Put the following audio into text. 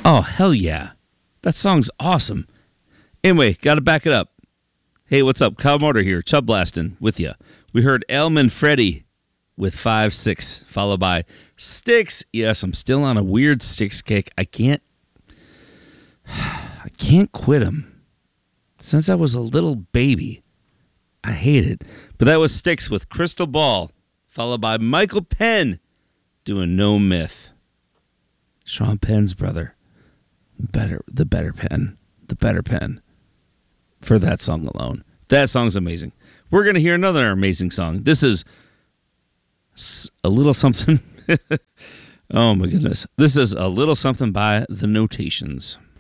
Oh, hell yeah. That song's awesome. Anyway, got to back it up. Hey, what's up? Kyle Motor here, Chub Blastin' with you. We heard Elman Freddy with 5-6, followed by Styx. Yes, I'm still on a weird Styx kick. I can't quit him. Since I was a little baby, I hate it. But that was Styx with Crystal Ball, followed by Michael Penn doing No Myth. Sean Penn's brother. The better pen for that song alone. That song's amazing. We're going to hear another amazing song. This is a little something. Oh my goodness. This is A Little Something by The Notations.